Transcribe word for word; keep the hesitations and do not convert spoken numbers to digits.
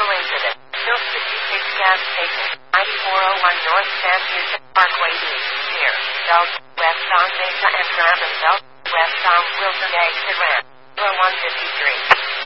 incident. Hills fifty-six gas station, ninety-four oh one North San Houston Parkway East, near Delta, west on Mesa and Ram and Delta, west on Wilson exit ramp, one fifty-three.